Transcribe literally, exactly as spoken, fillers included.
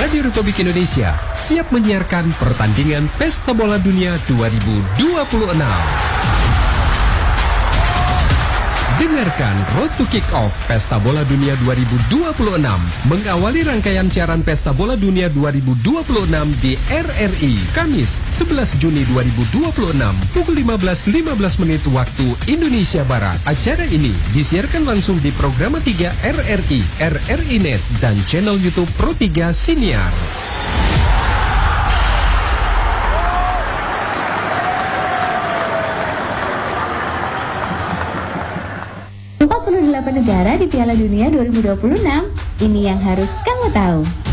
Radio Republik Indonesia siap menyiarkan pertandingan Pesta Bola Dunia dua ribu dua puluh enam. Dengarkan Road to Kick-Off Pesta Bola Dunia dua ribu dua puluh enam mengawali rangkaian siaran Pesta Bola Dunia dua ribu dua puluh enam di R R I Kamis sebelas Juni dua ribu dua puluh enam pukul lima belas lima belas menit waktu Indonesia Barat. Acara ini disiarkan langsung di Program tiga R R I, R R I Net dan channel YouTube Pro tiga Siniar. empat puluh delapan negara di Piala Dunia dua ribu dua puluh enam. Ini yang harus kamu tahu.